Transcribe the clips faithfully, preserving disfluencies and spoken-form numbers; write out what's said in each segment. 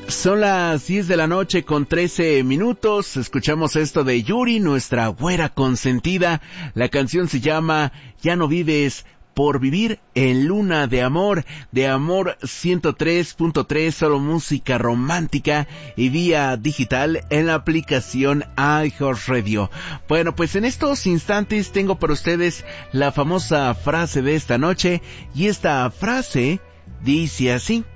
Son las diez de la noche con trece minutos. Escuchamos esto de Yuri, nuestra güera consentida. La canción se llama Ya no vives por vivir en Luna de Amor, de Amor ciento tres punto tres, solo música romántica y vía digital en la aplicación iHeartRadio. Bueno, pues en estos instantes tengo para ustedes la famosa frase de esta noche, y esta frase dice así: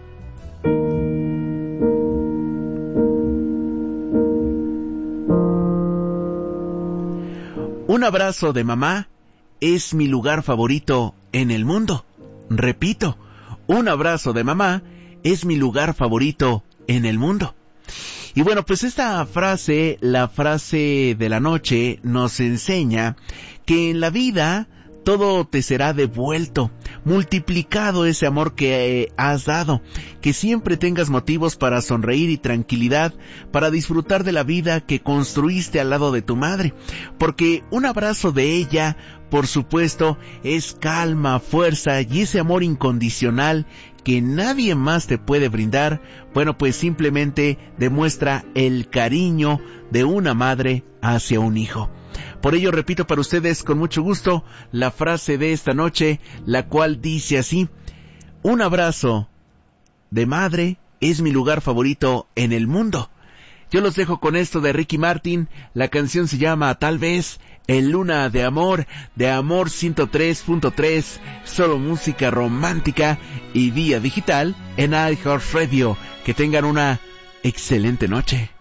un abrazo de mamá es mi lugar favorito en el mundo. Repito, un abrazo de mamá es mi lugar favorito en el mundo. Y bueno, pues esta frase, la frase de la noche, nos enseña que en la vida todo te será devuelto, multiplicado ese amor que eh, has dado, que siempre tengas motivos para sonreír y tranquilidad, para disfrutar de la vida que construiste al lado de tu madre, porque un abrazo de ella, por supuesto, es calma, fuerza y ese amor incondicional que nadie más te puede brindar. Bueno, pues simplemente demuestra el cariño de una madre hacia un hijo. Por ello repito para ustedes con mucho gusto la frase de esta noche, la cual dice así: un abrazo de madre es mi lugar favorito en el mundo. Yo los dejo con esto de Ricky Martin. La canción se llama Tal vez, en Luna de Amor, de Amor ciento tres punto tres, solo música romántica y vía digital en iHeartRadio. Que tengan una excelente noche.